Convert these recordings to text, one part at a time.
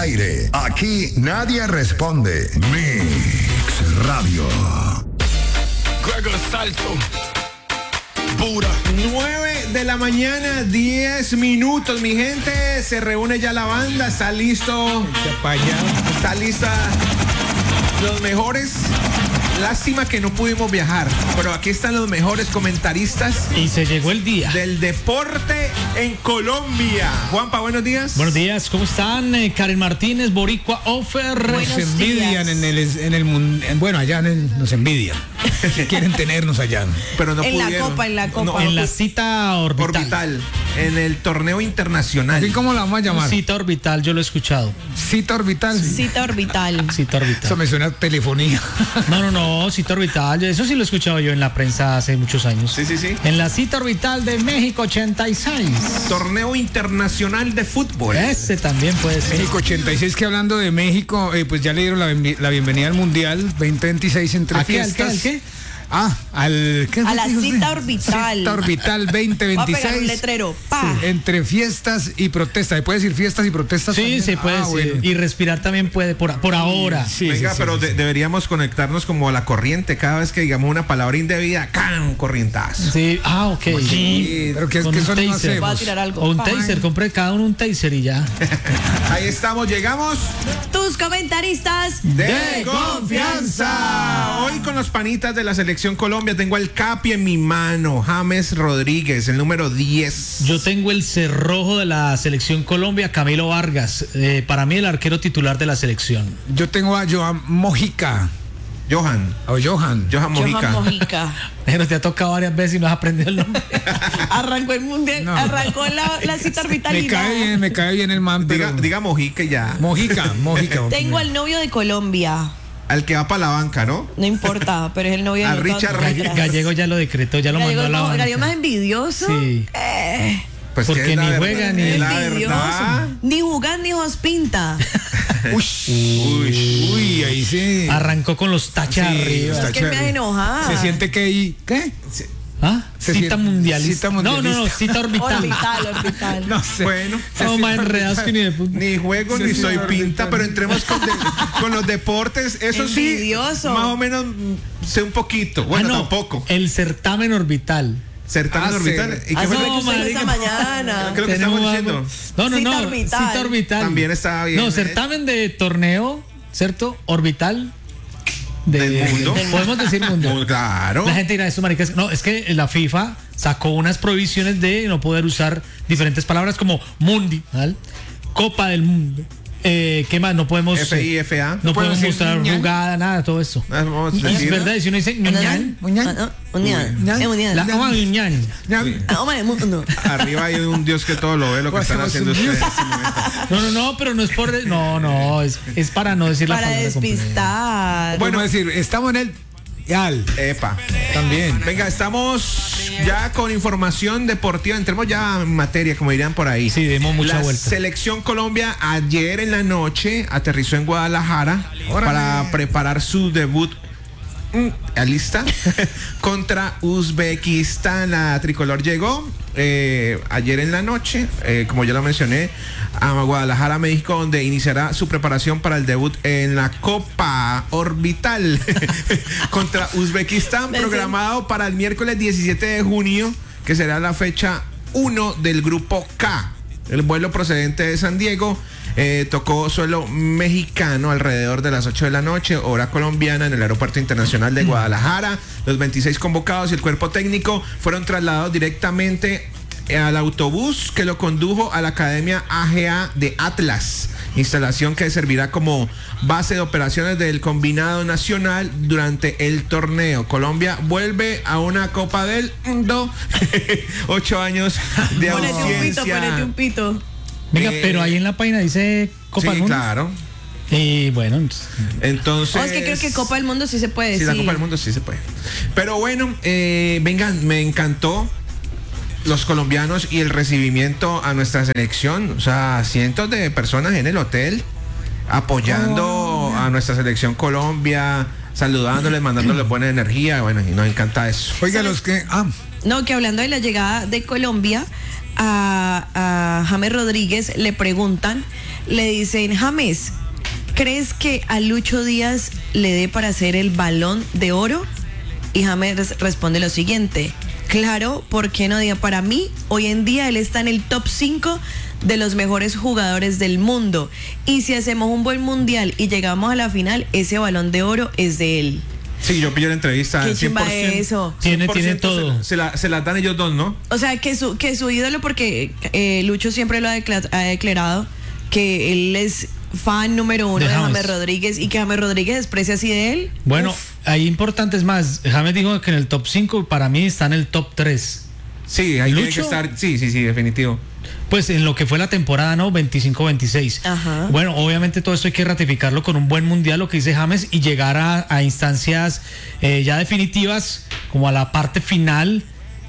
aire. Aquí nadie responde. Mix Radio. Gregor Salto. Pura. 9 de la mañana, 10 minutos, mi gente. Se reúne ya la banda. Está listo. Está lista. Los mejores. Lástima que no pudimos viajar, pero aquí están los mejores comentaristas. Y se llegó el día del deporte en Colombia. Juanpa, buenos días. Buenos días, ¿cómo están? Karen Martínez, Boricua Offer. Nos envidian bueno, allá nos envidian. Quieren tenernos allá. Pero no en pudieron. En la Copa. No, en la cita orbital. En el torneo internacional. ¿Y cómo la vamos a llamar? Cita orbital, yo lo he escuchado. Cita orbital. Cita orbital. Cita orbital. Eso me suena a telefonía. No, cita orbital. Eso sí lo he escuchado yo en la prensa hace muchos años. Sí. En la cita orbital de México 86. Torneo internacional de fútbol. Ese también puede ser. México 86, que hablando de México, pues ya le dieron la bienvenida al Mundial 2026 entre ¿A qué, fiestas. ¿Al qué? A la cita orbital. Cita orbital 2026. Va a pegar un letrero. Pa. Sí. Entre fiestas y protestas. ¿Se puede decir fiestas y protestas? Sí, también? se puede decir. Bueno. Y respirar también puede, por ahora. Sí, Venga, pero deberíamos conectarnos como a la corriente. Cada vez que digamos una palabra indebida, ¡can! Corrientazo. Sí, ok. Sí, pero que Con eso un no taser. hacemos. Va a tirar algo. O un Pa. taser, compre cada uno un taser y ya. Ahí estamos, llegamos Tus comentaristas de confianza. Hoy con los panitas de la Selección Colombia tengo el Capi en mi mano, James Rodríguez, el número 10. Yo tengo el cerrojo de la Selección Colombia, Camilo Vargas. Para mí el arquero titular de la selección. Yo tengo a Johan Mojica. Johan Mojica. Mojica. Pero te ha tocado varias veces y no has aprendido el nombre. Arrancó el mundial, No. arrancó la cita orbital. Me cae bien el man, pero... Diga Mojica y ya. Mojica. Tengo al novio de Colombia. Al que va para la banca, ¿no? No importa, pero es el novio A de Richard nosotros. Gallego ya lo decretó, ya lo mandó a la banca. Gallego más envidioso. Sí. Pues Porque que es la ni verdad, juega, ni- es la Envidioso. verdad. Ni jugar ni pinta. Uy, ahí sí. Arrancó con los tachas Sí, arriba. está Es que me hace chévere. enojar. Se siente que ahí... ¿Qué? ¿Ah? Se Cita siente- mundialista. cita mundialista. No, cita orbital. Orbital. No sé. Bueno, Estamos más enredados que ni de puta. ni juego Sí, ni sí, soy orbital. pinta, pero entremos con los deportes. Eso sí, Envidioso. más o menos sé un poquito. Bueno, Ah, no, tampoco. El certamen orbital. Certamen orbital. ¿Y qué fue Fue lo lo que usted marica. esta mañana. ¿Qué es lo que estamos Tenemos diciendo? algo- Cita No. orbital. Cita orbital. También está bien. No, certamen de torneo, ¿cierto? Orbital. Del mundo. Podemos decir mundo. Claro. La gente dirá eso, maricas. No, es que la FIFA sacó unas prohibiciones de no poder usar diferentes palabras como mundial, Copa del Mundo. ¿Qué más? No podemos. FIFA. No podemos decir mostrar ñan. jugada, nada, todo eso. Vamos a Es decir, verdad, y si uno dice ñan, ñan. Arriba hay un Dios que todo lo ve, lo que Pues están somos haciendo un ustedes. Dios. en este momento. No, pero no es por. No, es para no decir la Para palabra completa. despistar. Bueno, decir, estamos en el... Al. Epa. También. Venga, estamos ya con información deportiva. Entremos ya en materia, como dirían por ahí. Sí, demos mucha La vuelta. Selección Colombia ayer en la noche aterrizó en Guadalajara Órale. para preparar su debut. ¿Lista? Contra Uzbekistán. La tricolor llegó ayer en la noche, como ya lo mencioné, a Guadalajara, México, donde iniciará su preparación para el debut en la Copa Orbital contra Uzbekistán, programado para el miércoles 17 de junio, que será la fecha 1 del grupo K. El vuelo procedente de San Diego tocó suelo mexicano alrededor de las 8 de la noche, hora colombiana, en el Aeropuerto Internacional de Guadalajara. Los 26 convocados y el cuerpo técnico fueron trasladados directamente al autobús que lo condujo a la Academia AGA de Atlas, instalación que servirá como base de operaciones del combinado nacional durante el torneo. Colombia vuelve a una Copa del Mundo. 8 años de ausencia. Ponete un pito. Venga, pero ahí en la página dice Copa del Sí, Mundo. claro. Y bueno, Entonces. Es que creo que Copa del Mundo sí se puede Sí, decir. la Copa del Mundo sí se puede. Pero bueno, vengan, me encantó los colombianos y el recibimiento a nuestra selección. O sea, cientos de personas en el hotel apoyando a nuestra selección Colombia, saludándoles, mandándoles buena energía. Bueno, y nos encanta eso. Oiga, los que... No, que hablando de la llegada de Colombia a James Rodríguez, le preguntan, le dicen, James, ¿crees que a Lucho Díaz le dé para hacer el Balón de Oro? Y James responde lo siguiente: claro, ¿por qué no? Para mí, hoy en día él está en el top 5 de los mejores jugadores del mundo. Y si hacemos un buen mundial y llegamos a la final, ese Balón de Oro es de él. Sí, yo pillé la entrevista. Qué 100%, chimba eso. Tiene 100% todo. Se las dan ellos dos, ¿no? O sea, que su ídolo, porque Lucho siempre lo ha declarado, que él es fan número 1 de James Rodríguez y que James Rodríguez desprecia así de él. Bueno, Uf. hay importantes más. James dijo que en el top 5, para mí está en el top 3. Sí, ahí tiene que Lucho. estar. Sí, definitivo. Pues en lo que fue la temporada, ¿no? 25-26. Ajá. Bueno, obviamente todo esto hay que ratificarlo con un buen mundial, lo que dice James, y llegar a instancias ya definitivas, como a la parte final.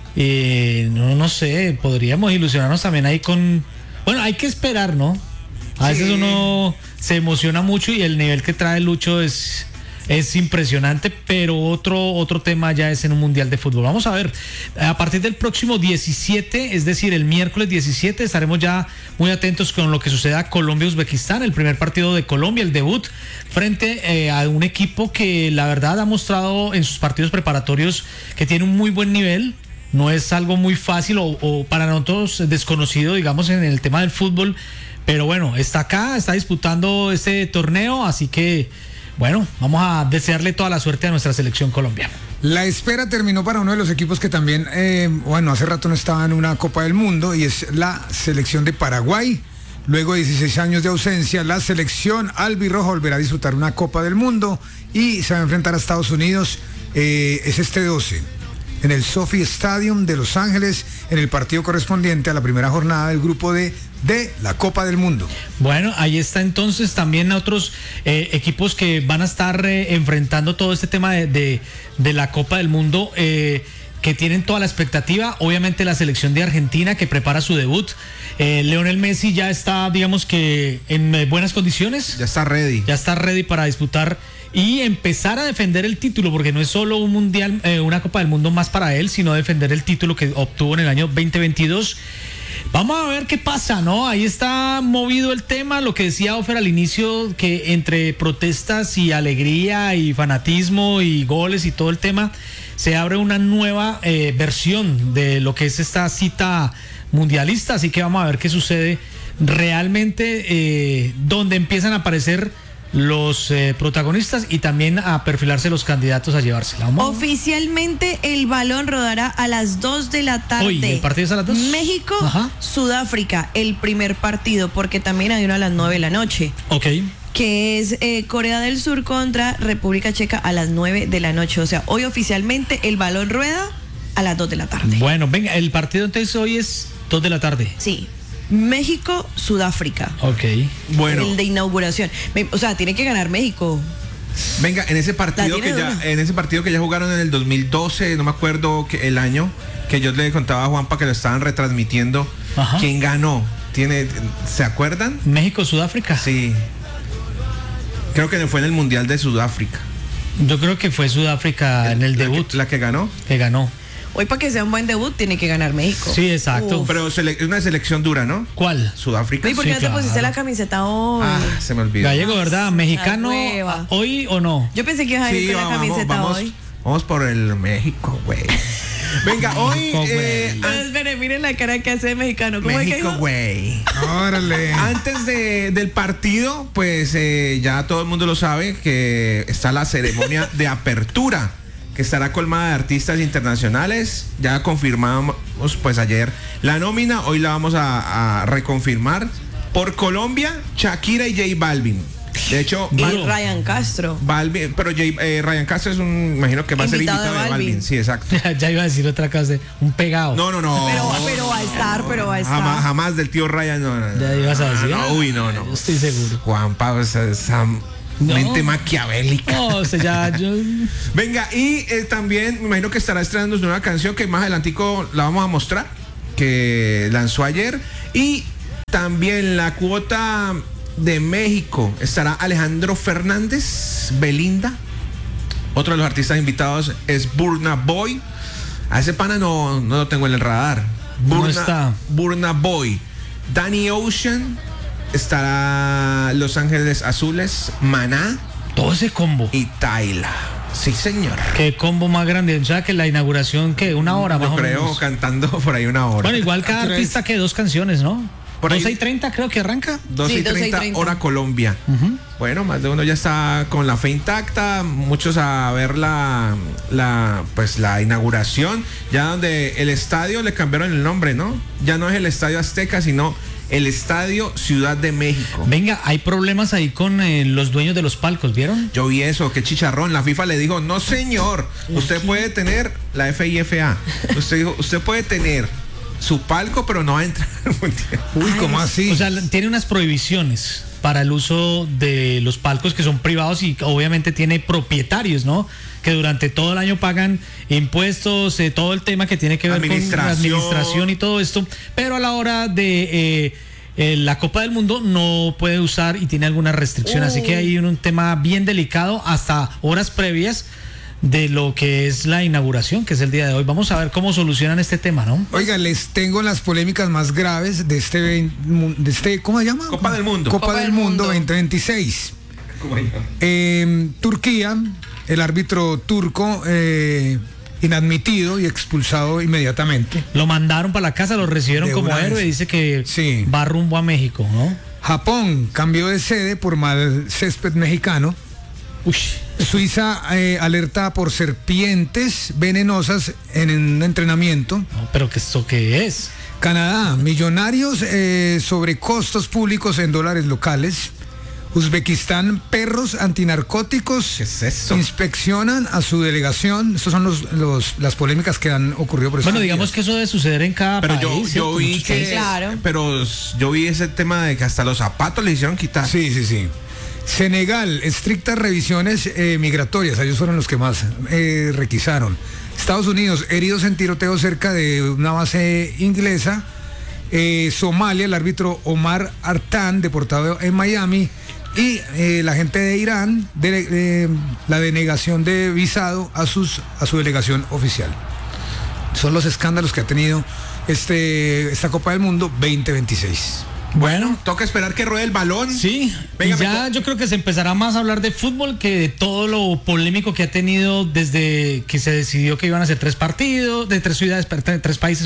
No sé, podríamos ilusionarnos también ahí con... Bueno, hay que esperar, ¿no? A veces uno se emociona mucho y el nivel que trae Lucho es impresionante, pero otro tema ya es en un mundial de fútbol. Vamos a ver, a partir del próximo 17, es decir, el miércoles 17, estaremos ya muy atentos con lo que suceda Colombia-Uzbekistán, el primer partido de Colombia, el debut, frente a un equipo que la verdad ha mostrado en sus partidos preparatorios que tiene un muy buen nivel. No es algo muy fácil o para nosotros desconocido, digamos, en el tema del fútbol, pero bueno, está acá, está disputando este torneo, así que bueno, vamos a desearle toda la suerte a nuestra selección colombiana. La espera terminó para uno de los equipos que también, hace rato no estaba en una Copa del Mundo, y es la selección de Paraguay. Luego de 16 años de ausencia, la selección albirroja volverá a disfrutar una Copa del Mundo y se va a enfrentar a Estados Unidos. Es este 12, en el SoFi Stadium de Los Ángeles, en el partido correspondiente a la primera jornada del grupo de la Copa del Mundo. Bueno, ahí está entonces también otros equipos que van a estar enfrentando todo este tema de la Copa del Mundo, que tienen toda la expectativa. Obviamente la selección de Argentina, que prepara su debut. Lionel Messi ya está, digamos que en buenas condiciones. Ya está ready. Ya está ready para disputar y empezar a defender el título, porque no es solo un mundial, una Copa del Mundo más para él, sino defender el título que obtuvo en el año 2022. Vamos a ver qué pasa, ¿no? Ahí está movido el tema, lo que decía Ofer al inicio, que entre protestas y alegría y fanatismo y goles y todo el tema, se abre una nueva versión de lo que es esta cita mundialista, así que vamos a ver qué sucede realmente, donde empiezan a aparecer los protagonistas y también a perfilarse los candidatos a llevársela. Oficialmente el balón rodará a las 2 de la tarde. Hoy, ¿el partido es a las 2? México, Ajá. Sudáfrica, el primer partido, porque también hay uno a las 9 de la noche. Ok. Que es Corea del Sur contra República Checa a las 9 de la noche. O sea, hoy oficialmente el balón rueda a las 2 de la tarde. Bueno, venga, el partido entonces hoy es 2 de la tarde. Sí. México, Sudáfrica. Ok. Bueno, El de inauguración. O sea, tiene que ganar México. venga, en ese partido La tiene que ya jugaron en el 2012, no me acuerdo el año, que yo le contaba a Juanpa que lo estaban retransmitiendo. Ajá. ¿Quién ganó? ¿Se acuerdan? México, Sudáfrica. Sí. Creo que fue en el Mundial de Sudáfrica. Yo creo que fue Sudáfrica en el debut La que ganó. que ganó. Hoy, para que sea un buen debut, tiene que ganar México. Sí, exacto. Uf. Pero es una selección dura, ¿no? ¿Cuál? Sudáfrica. ¿Y por qué Sí, no te claro. pusiste la camiseta hoy? Se me olvidó. Gallego, ¿verdad? ¿Mexicano hueva. hoy o no? Yo pensé que ibas a ir con la camiseta hoy. Vamos por el México, güey. Venga, hoy Pero espere, miren la cara que hace de mexicano. ¿Cómo es que México, dijo? güey. Órale. Antes del partido, pues ya todo el mundo lo sabe que está la ceremonia de apertura, que estará colmada de artistas internacionales. Ya confirmamos pues ayer la nómina, hoy la vamos a reconfirmar. Por Colombia, Shakira y J Balvin. De hecho, Duro. Ryan Castro. Balvin, pero Ryan Castro es imagino que va a ser Invitado invitado de de Balvin. Balvin. Sí, exacto. Ya iba a decir otra cosa, un pegado. No. Pero va a estar. Jamás del tío Ryan, no. Ya ibas a decir. No. Yo estoy seguro. Juan Pablo, esa No. mente maquiavélica. No, o sea, ya yo... Venga, y también me imagino que estará estrenando una nueva canción que más adelantico la vamos a mostrar, que lanzó ayer. Y también la cuota de México estará Alejandro Fernández, Belinda. Otro de los artistas invitados es Burna Boy. A ese pana no lo tengo en el radar. No está. Burna Boy, Danny Ocean, estará Los Ángeles Azules, Maná Todo ese combo. y Tyla. Sí, señor. Qué combo más grande. O sea, que la inauguración, ¿qué? Una hora más Yo o creo menos. cantando por ahí una hora. Bueno, igual cada ¿Qué artista que 2 canciones, ¿no? Por ahí- 12:30 creo que arranca. 12 y Sí, 12 y 30 30. hora Colombia. Bueno, más de uno ya está con la fe intacta, muchos a ver la inauguración, ya donde el estadio le cambiaron el nombre, ¿no? Ya no es el Estadio Azteca, sino el Estadio Ciudad de México. Venga, hay problemas ahí con los dueños de los palcos, ¿vieron? Yo vi eso, qué chicharrón. La FIFA le dijo, no señor, usted puede tener la FIFA. Usted dijo, usted puede tener su palco, pero no va a entrar al mundial. Uy, ¿cómo así? O sea, tiene unas prohibiciones para el uso de los palcos que son privados y obviamente tiene propietarios, ¿no? Que durante todo el año pagan impuestos, todo el tema que tiene que ver con la administración y todo esto, pero a la hora de la Copa del Mundo no puede usar y tiene alguna restricción, así que hay un tema bien delicado hasta horas previas de lo que es la inauguración, que es el día de hoy. Vamos a ver cómo solucionan este tema, ¿no? Oiga, les tengo las polémicas más graves de este ¿cómo se llama? Copa del Mundo. Copa del Mundo 2026. Turquía, el árbitro turco inadmitido y expulsado inmediatamente. Lo mandaron para la casa, lo recibieron De como una héroe, vez. dice que Sí. va rumbo a México, ¿no? Japón cambió de sede por mal césped mexicano. Uy. Suiza alerta por serpientes venenosas en un entrenamiento. No, pero que esto qué es. Canadá, millonarios sobre costos públicos en dólares locales. Uzbekistán, perros antinarcóticos ¿Qué es eso? inspeccionan a su delegación. Estas son las polémicas que han ocurrido por estos Bueno, digamos días. que eso debe suceder en cada Pero país. yo ¿cierto? vi Muchos que, países. Claro. pero yo vi ese tema de que hasta los zapatos le hicieron quitar. Sí. Senegal, estrictas revisiones migratorias, ellos fueron los que más requisaron. Estados Unidos, heridos en tiroteo cerca de una base inglesa. Somalia, el árbitro Omar Artan, deportado en Miami. Y la gente de Irán, la denegación de visado a su delegación oficial. Son los escándalos que ha tenido esta Copa del Mundo 2026. Bueno, toca esperar que ruede el balón. Sí, Venga, y ya yo creo que se empezará más a hablar de fútbol que de todo lo polémico que ha tenido desde que se decidió que iban a ser 3 partidos, de 3 ciudades, 3 países,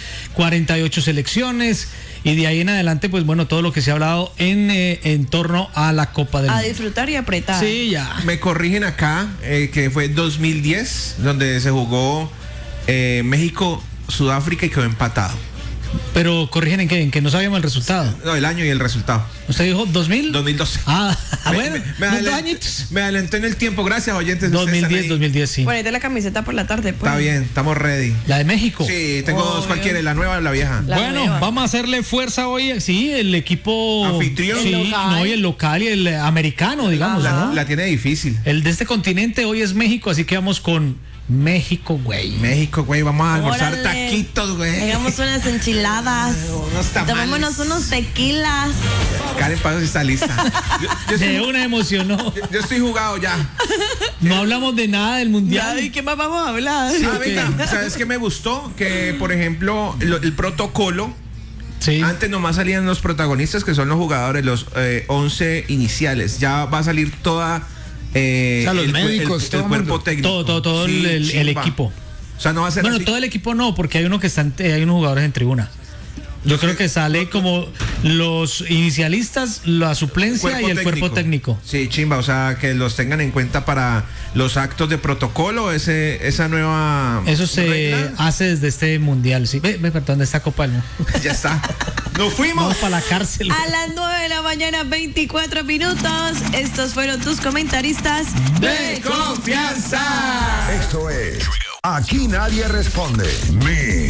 48 selecciones, y de ahí en adelante, pues bueno, todo lo que se ha hablado en torno a la Copa del A Mundo. disfrutar y apretar. Sí, ya. Me corrigen acá, que fue 2010, donde se jugó México, Sudáfrica y quedó empatado. Pero corrigen en que no sabíamos el resultado. No, el año y el resultado. ¿Usted dijo 2000? 2012. Ah, bueno, me unos adelanté, añitos. me adelanté en el tiempo, gracias oyentes. Ustedes están 2010, ahí. 2010, sí. Ponete la camiseta por la tarde, pues. Está bien, estamos ready. La de México. Sí, tengo dos Obvio. cualquiera, la nueva o la vieja. La Bueno, nueva. vamos a hacerle fuerza hoy. Sí, el equipo Anfitrión. Sí, El local. no, y el local y el americano, digamos, ¿no? La tiene difícil. El de este continente hoy es México, así que vamos con México, güey. México, güey, vamos a almorzar Órale. taquitos, güey. Hagamos unas enchiladas. Unos tamales. Tomémonos unos tequilas. Karen Pasos está lista. Yo De estoy, una emocionó. yo estoy jugado ya. No hablamos de nada del mundial. ¿Y qué más vamos a hablar? Ah, venga, ¿sabes qué me gustó? Que, por ejemplo, el protocolo. Sí. Antes nomás salían los protagonistas, que son los jugadores, los 11 iniciales. Ya va a salir toda... O sea, los médicos, el todo el cuerpo mundo. técnico. Todo Sí, el chimba. equipo. O sea, no va a ser Bueno, así. todo el equipo no, porque hay uno que está hay unos jugadores en tribuna. Yo creo que sale como los inicialistas, la suplencia y el cuerpo técnico. Sí, chimba, o sea, que los tengan en cuenta para los actos de protocolo, esa nueva Eso se regla. hace desde este mundial, sí. Perdón, de esta Copa del Mundo. Ya está. Nos fuimos. Vamos para la cárcel. A las 9 de la mañana, 24 minutos. Estos fueron tus comentaristas. De confianza. Esto es Aquí Nadie Responde. Mix.